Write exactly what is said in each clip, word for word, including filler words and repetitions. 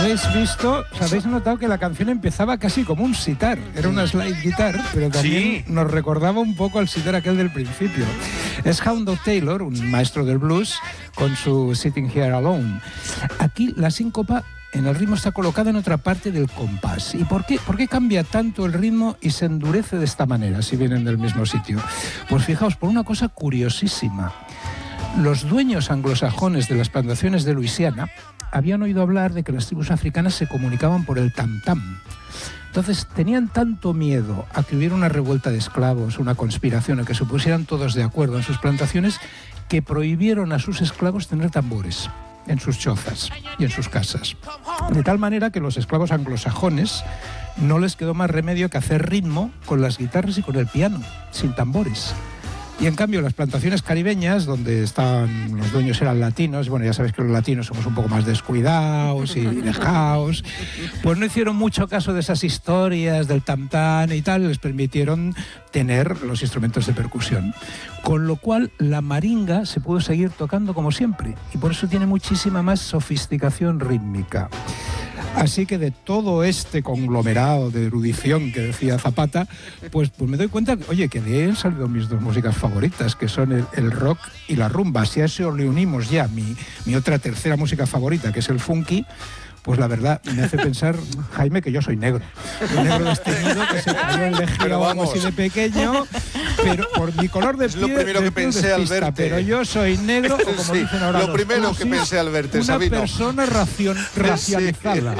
habéis visto, os habéis notado que la canción empezaba casi como un sitar. Era una slide guitar, pero también sí. nos recordaba un poco al sitar aquel del principio. Es Hound Dog Taylor, un maestro del blues, con su Sitting Here Alone. Aquí la síncopa en el ritmo está colocada en otra parte del compás. ¿Y por qué? ¿Por qué cambia tanto el ritmo y se endurece de esta manera si vienen del mismo sitio? Pues fijaos, por una cosa curiosísima. Los dueños anglosajones de las plantaciones de Luisiana habían oído hablar de que las tribus africanas se comunicaban por el tam-tam. Entonces tenían tanto miedo a que hubiera una revuelta de esclavos, una conspiración, a que se pusieran todos de acuerdo en sus plantaciones, que prohibieron a sus esclavos tener tambores en sus chozas y en sus casas. De tal manera que los esclavos anglosajones no les quedó más remedio que hacer ritmo con las guitarras y con el piano, sin tambores. Y en cambio las plantaciones caribeñas, donde estaban los dueños eran latinos, bueno, ya sabéis que los latinos somos un poco más descuidados y dejaos, pues no hicieron mucho caso de esas historias del tam-tam y tal, les permitieron tener los instrumentos de percusión. Con lo cual la maringa se pudo seguir tocando como siempre y por eso tiene muchísima más sofisticación rítmica. Así que de todo este conglomerado de erudición que decía Zapata, pues, pues me doy cuenta, oye, que de él han salido mis dos músicas favoritas, que son el, el rock y la rumba. Si a eso le unimos ya mi, mi otra tercera música favorita, que es el funky, pues la verdad me hace pensar, Jaime, que yo soy negro. Un negro desteñido que se cayó en Legión o algo así de pequeño, pero por mi color de piel... Es lo primero que pensé al verte. Pero yo soy negro, o como sí, dicen ahora lo los primero cursis, que pensé al verte, una Sabino. persona racion, racializada.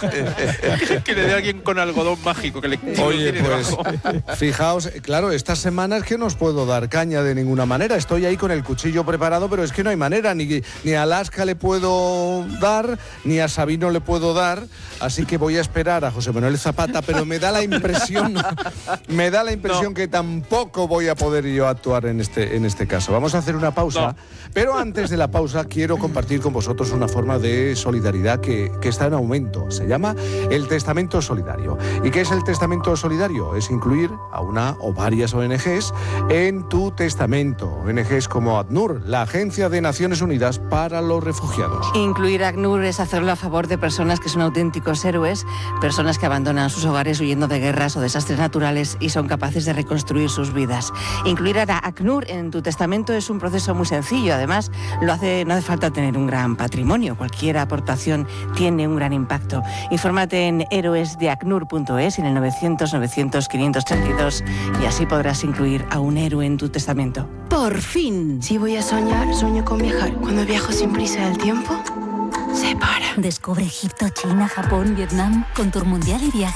Sí. Que le dé a alguien con algodón mágico que le Oye, pues, fijaos, claro, estas semanas que no os puedo dar caña de ninguna manera. Estoy ahí con el cuchillo preparado, pero es que no hay manera. Ni, ni a Alaska le puedo dar, ni a Sabino le puedo dar. Así que voy a esperar a José Manuel Zapata, pero me da la impresión, me da la impresión no. que tampoco voy a poder yo actuar en este, en este caso. Vamos a hacer una pausa, no. pero antes de la pausa quiero compartir con vosotros una forma de solidaridad que, que está en aumento. Se llama el Testamento Solidario. ¿Y qué es el Testamento Solidario? Es incluir a una o varias O N Ges en tu testamento. O N Ges como ACNUR, la Agencia de Naciones Unidas para los Refugiados. Incluir a ACNUR es hacerlo a favor de personas que son auténticos héroes, personas que abandonan sus hogares huyendo de guerras o desastres naturales y son capaces de reconstruir sus vidas. Incluir a ACNUR en tu testamento es un proceso muy sencillo. Además, lo hace, no hace falta tener un gran patrimonio. Cualquier aportación tiene un gran impacto. Infórmate en héroes de acnur punto es y en el novecientos novecientos quinientos treinta y dos y así podrás incluir a un héroe en tu testamento. ¡Por fin! Si voy a soñar, sueño con viajar. Cuando viajo sin prisa del tiempo, se para. Descubre Egipto, China, Japón, Vietnam, con Tour Mundial y viaje